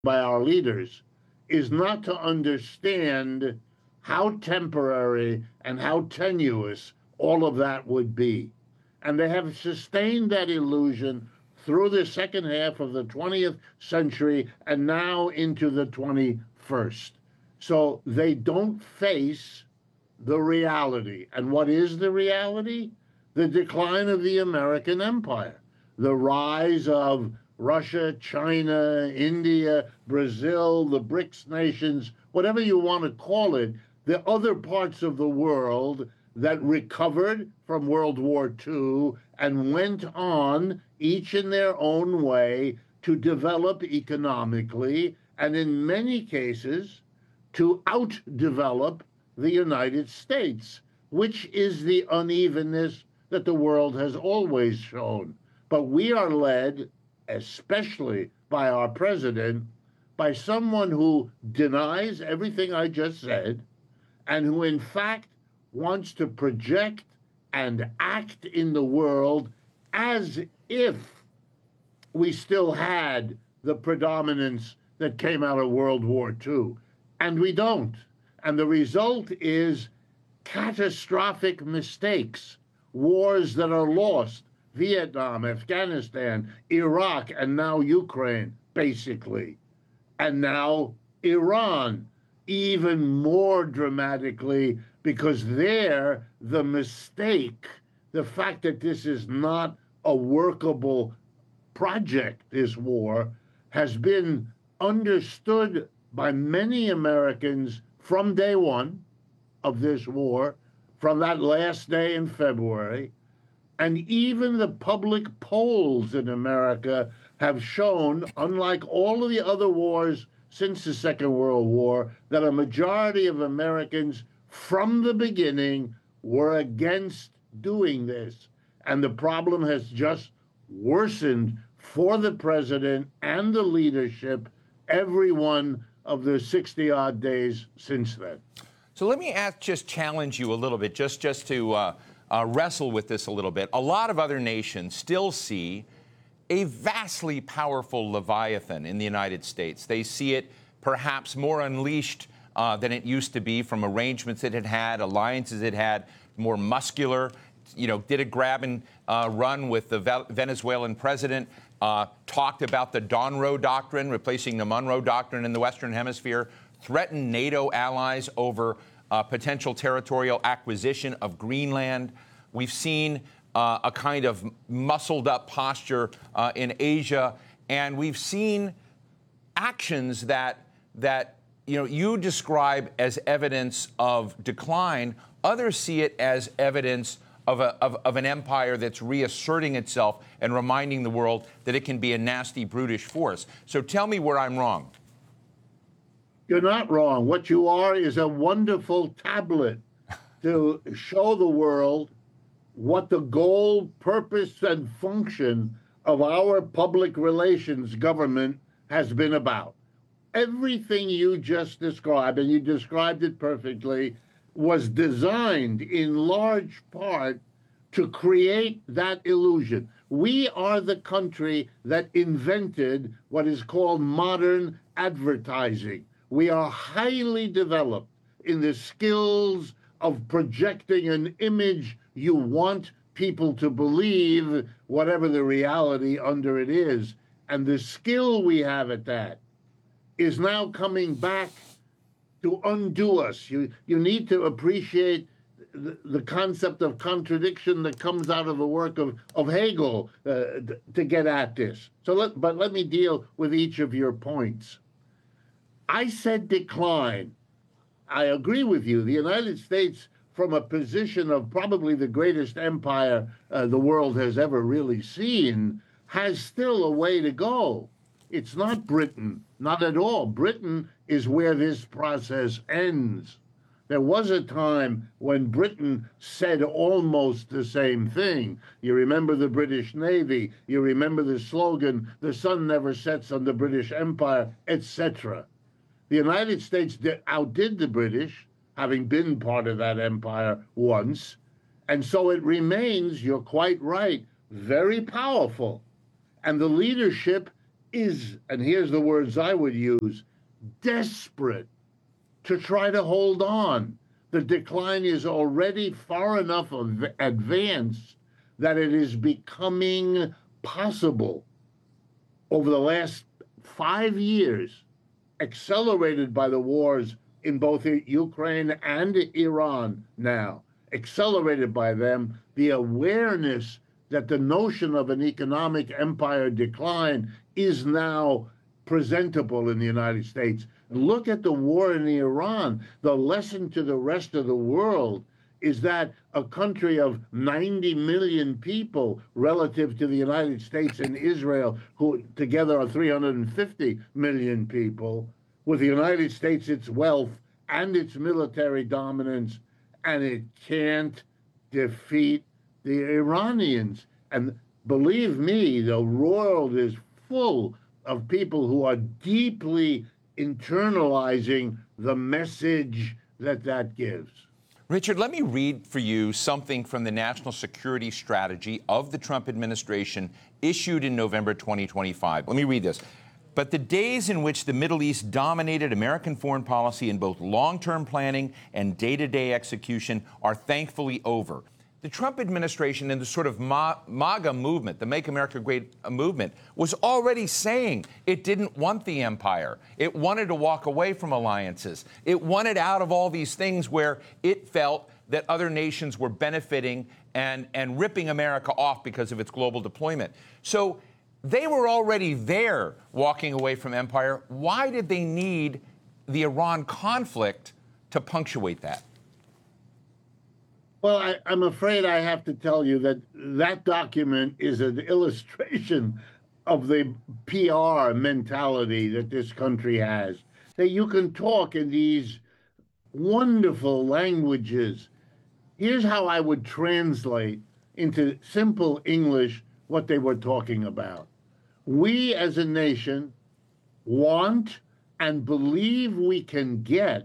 by our leaders is not to understand how temporary and how tenuous all of that would be. And they have sustained that illusion through the second half of the 20th century and now into the 21st. So they don't face the reality. And what is the reality? The decline of the American empire, the rise of Russia, China, India, Brazil, the BRICS nations, whatever you want to call it, the other parts of the world that recovered from World War II and went on, each in their own way, to develop economically and in many cases to outdevelop the United States, which is the unevenness that the world has always shown. But we are led, especially by our president, by someone who denies everything I just said and who, in fact, wants to project and act in the world as if we still had the predominance that came out of World War II. And we don't. And the result is catastrophic mistakes, wars that are lost, Vietnam, Afghanistan, Iraq, and now Ukraine, basically. And now Iran, even more dramatically, because there, the mistake, the fact that this is not a workable project, this war, has been understood by many Americans from day one of this war, from that last day in February. And even the public polls in America have shown, unlike all of the other wars since the Second World War, that a majority of Americans from the beginning were against doing this. And the problem has just worsened for the president and the leadership every one of the 60-odd days since then. So let me just challenge you a little bit, just to wrestle with this a little bit. A lot of other nations still see a vastly powerful Leviathan in the United States. They see it perhaps more unleashed than it used to be from arrangements it had had, alliances it had, more muscular. You know, did a grab and run with the Venezuelan president, talked about the Donroe Doctrine, replacing the Monroe Doctrine in the Western Hemisphere, threatened NATO allies over potential territorial acquisition of Greenland. We've seen a kind of muscled up posture in Asia, and we've seen actions that you describe as evidence of decline. Others see it as evidence of an empire that's reasserting itself and reminding the world that it can be a nasty, brutish force. So tell me where I'm wrong. You're not wrong. What you are is a wonderful tablet to show the world what the goal, purpose, and function of our public relations government has been about. Everything you just described, and you described it perfectly, was designed in large part to create that illusion. We are the country that invented what is called modern advertising. We are highly developed in the skills of projecting an image you want people to believe, whatever the reality under it is. And the skill we have at that is now coming back to undo us. You need to appreciate the concept of contradiction that comes out of the work of Hegel to get at this. But let me deal with each of your points. I said decline. I agree with you. The United States, from a position of probably the greatest empire the world has ever really seen, has still a way to go. It's not Britain, not at all. Britain is where this process ends. There was a time when Britain said almost the same thing. You remember the British Navy, you remember the slogan, "The sun never sets on the British Empire," etc. The United States outdid the British, having been part of that empire once, and so it remains, you're quite right, very powerful. And the leadership is, and here's the words I would use, desperate to try to hold on. The decline is already far enough advanced that it is becoming possible over the last 5 years, accelerated by the wars in both Ukraine and Iran now, accelerated by them, the awareness that the notion of an economic empire decline is now presentable in the United States. Look at the war in Iran. The lesson to the rest of the world is that a country of 90 million people relative to the United States and Israel, who together are 350 million people, with the United States, its wealth and its military dominance, and it can't defeat the Iranians. And believe me, the world is full of people who are deeply internalizing the message that that gives. Richard, let me read for you something from the National Security Strategy of the Trump administration issued in November 2025. Let me read this. But the days in which the Middle East dominated American foreign policy in both long-term planning and day-to-day execution are thankfully over. The Trump administration and the sort of MAGA movement, the Make America Great movement, was already saying it didn't want the empire. It wanted to walk away from alliances. It wanted out of all these things where it felt that other nations were benefiting and ripping America off because of its global deployment. So they were already there walking away from empire. Why did they need the Iran conflict to punctuate that? Well, I'm afraid I have to tell you that that document is an illustration of the PR mentality that this country has. That you can talk in these wonderful languages. Here's how I would translate into simple English what they were talking about. We as a nation want and believe we can get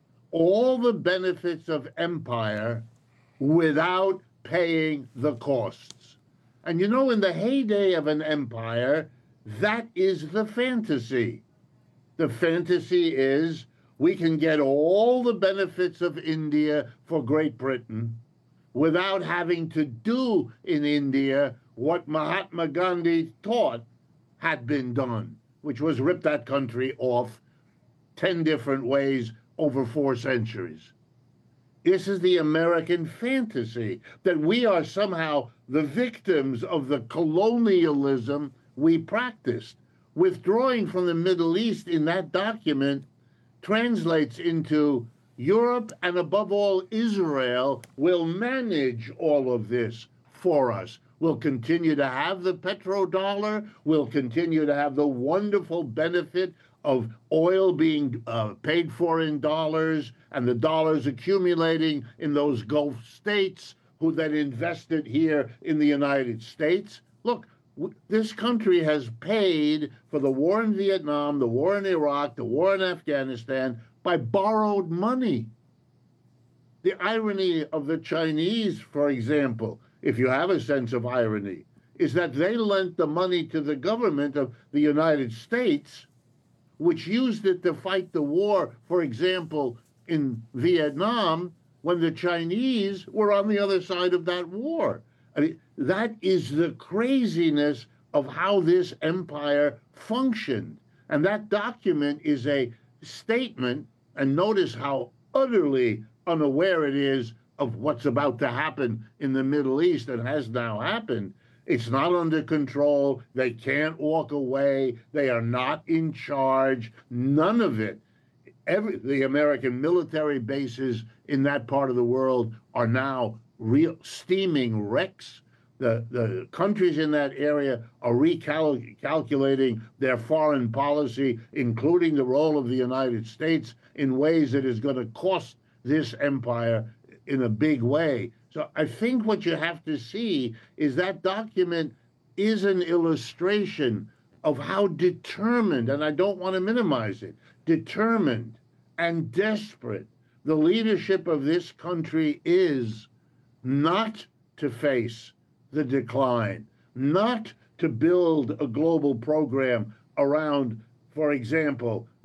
all the benefits of empire without paying the costs. And you know, in the heyday of an empire, that is the fantasy. The fantasy is we can get all the benefits of India for Great Britain without having to do in India what Mahatma Gandhi thought had been done, which was rip that country off 10 different ways over 4 centuries. This is the American fantasy, that we are somehow the victims of the colonialism we practiced. Withdrawing from the Middle East in that document translates into Europe and above all Israel will manage all of this for us. We'll continue to have the petrodollar. We'll continue to have the wonderful benefit of oil being paid for in dollars and the dollars accumulating in those Gulf states who then invested here in the United States. Look, this country has paid for the war in Vietnam, the war in Iraq, the war in Afghanistan by borrowed money. The irony of the Chinese, for example, if you have a sense of irony, is that they lent the money to the government of the United States, which used it to fight the war, for example, in Vietnam, when the Chinese were on the other side of that war. I mean, that is the craziness of how this empire functioned. And that document is a statement, and notice how utterly unaware it is of what's about to happen in the Middle East and has now happened. It's not under control. They can't walk away. They are not in charge. None of it. The American military bases in that part of the world are now real steaming wrecks. The countries in that area are recalculating their foreign policy, including the role of the United States, in ways that is going to cost this empire in a big way. So I think what you have to see is that document is an illustration of how determined, and I don't want to minimize it, determined and desperate the leadership of this country is not to face the decline, not to build a global program around, for example,